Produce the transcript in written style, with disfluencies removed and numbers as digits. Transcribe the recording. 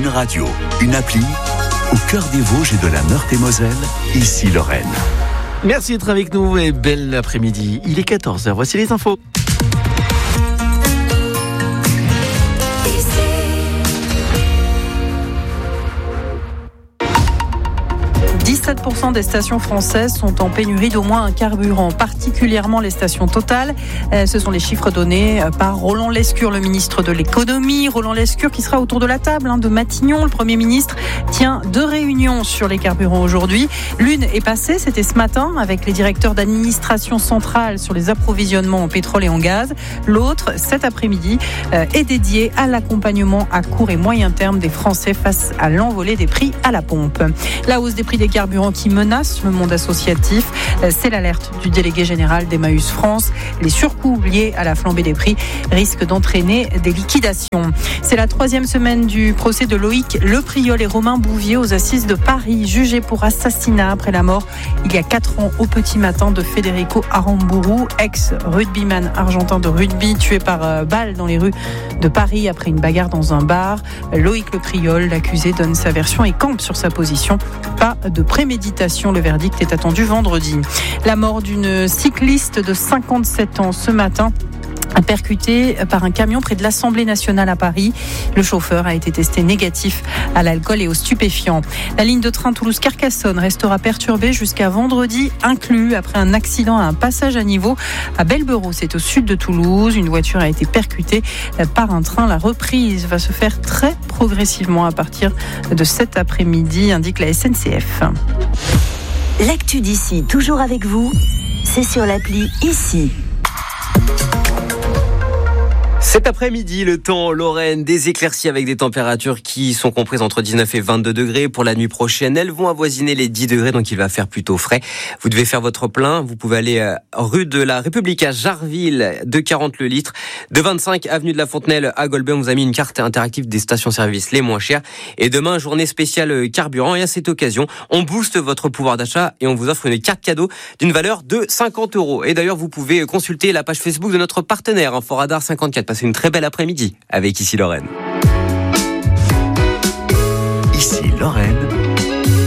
Radio, une appli au cœur des Vosges et de la Meurthe-et-Moselle, ici Lorraine. Merci d'être avec nous et bel après-midi. Il est 14h, voici les infos. 17% des stations françaises sont en pénurie d'au moins un carburant, particulièrement les stations Total. Ce sont les chiffres donnés par Roland Lescure, le ministre de l'économie. Roland Lescure qui sera autour de la table de Matignon. Le Premier ministre tient 2 réunions sur les carburants aujourd'hui. L'une est passée, c'était ce matin, avec les directeurs d'administration centrale sur les approvisionnements en pétrole et en gaz. L'autre, cet après-midi, est dédiée à l'accompagnement à court et moyen terme des Français face à l'envolée des prix à la pompe. La hausse des prix des carburants qui menace le monde associatif, c'est l'alerte du délégué général d'Emmaüs France. Les surcoûts liés à la flambée des prix risquent d'entraîner des liquidations. C'est la 3e semaine du procès de Loïc Lepriol et Romain Bouvier aux assises de Paris, jugés pour assassinat après la mort il y a 4 ans au petit matin de Federico Aramburu, ex-rugbyman argentin de rugby, tué par balle dans les rues de Paris après une bagarre dans un bar. Loïc Lepriol, l'accusé, donne sa version et campe sur sa position. Pas de préméditation, le verdict est attendu vendredi. La mort d'une cycliste de 57 ans ce matin, percuté par un camion près de l'Assemblée nationale à Paris. Le chauffeur a été testé négatif à l'alcool et aux stupéfiants. La ligne de train Toulouse-Carcassonne restera perturbée jusqu'à vendredi inclus après un accident à un passage à niveau à Belberot. C'est au sud de Toulouse. Une voiture a été percutée par un train. La reprise va se faire très progressivement à partir de cet après-midi, indique la SNCF. L'actu d'ici, toujours avec vous, c'est sur l'appli ici. Cet après-midi, le temps en Lorraine, des éclaircies avec des températures qui sont comprises entre 19 et 22 degrés. Pour la nuit prochaine, elles vont avoisiner les 10 degrés, donc il va faire plutôt frais. Vous devez faire votre plein. Vous pouvez aller rue de la République à Jarville, de 40 le litre. De 25 avenue de la Fontenelle à Golbet, on vous a mis une carte interactive des stations-service les moins chères. Et demain, journée spéciale carburant. Et à cette occasion, on booste votre pouvoir d'achat et on vous offre une carte cadeau d'une valeur de 50 €. Et d'ailleurs, vous pouvez consulter la page Facebook de notre partenaire, Inforadar 54. Passez une très belle après-midi avec Ici Lorraine. Ici Lorraine.